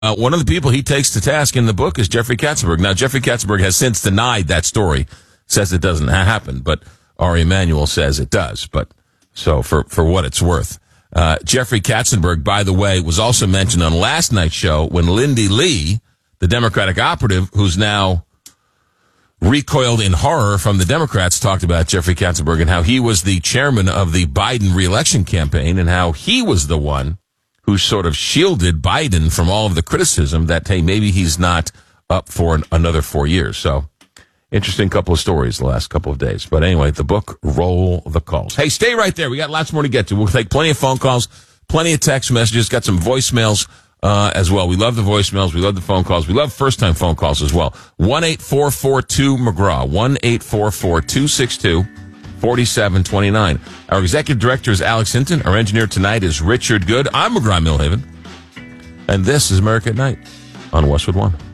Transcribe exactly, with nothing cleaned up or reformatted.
Uh, one of the people he takes to task in the book is Jeffrey Katzenberg. Now, Jeffrey Katzenberg has since denied that story, says it doesn't happen, but Ari Emanuel says it does. But so for, for what it's worth. Uh, Jeffrey Katzenberg, by the way, was also mentioned on last night's show when Lindy Lee, the Democratic operative, who's now recoiled in horror from the Democrats, talked about Jeffrey Katzenberg and how he was the chairman of the Biden reelection campaign and how he was the one who sort of shielded Biden from all of the criticism that, hey, maybe he's not up for an, another four years. So, interesting couple of stories the last couple of days. But anyway, the book, Roll the Calls. Hey, stay right there. We got lots more to get to. We'll take plenty of phone calls, plenty of text messages, got some voicemails uh, as well. We love the voicemails. We love the phone calls. We love first-time phone calls as well. one eight four four two McGraw, one eight four four two six two four seven two nine. Our executive director is Alex Hinton. Our engineer tonight is Richard Good. I'm McGraw Millhaven. And this is America at Night on Westwood One.